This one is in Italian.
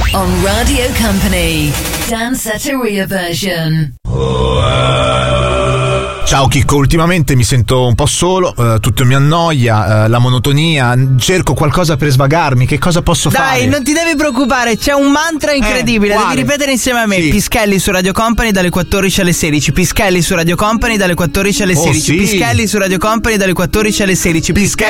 on Radio Company. Danceteria version. Ciao Chicco, ultimamente mi sento un po' solo, tutto mi annoia, la monotonia, cerco qualcosa per svagarmi, che cosa posso fare? Dai, non ti devi preoccupare, c'è un mantra incredibile, quale? devi ripetere insieme a me. Sì. Pischelli su Radio Company dalle 14 alle 16, Pischelli su Radio Company dalle 14 alle 16, sì. Pischelli su Radio Company dalle 14 alle 16, Pischelli